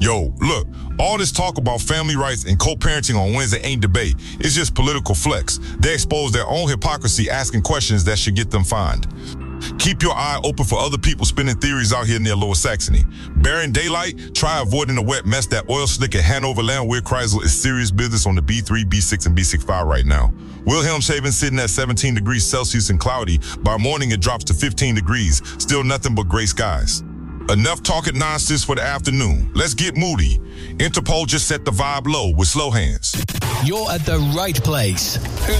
Yo, look, all this talk about family rights and co-parenting on Wednesday ain't debate. It's just political flex. They expose their own hypocrisy asking questions that should get them fined. Keep your eye open for other people spinning theories out here near Lower Saxony. Bearing daylight, try avoiding the wet mess. That oil slick at Hanover Landwehr Chrysler is serious business on the B3, B6, and B65 right now. Wilhelmshaven sitting at 17 degrees Celsius and cloudy. By morning, it drops to 15 degrees. Still nothing but gray skies. Enough talking nonsense for the afternoon. Let's get moody. Interpol just set the vibe low with slow hands. You're at the right place.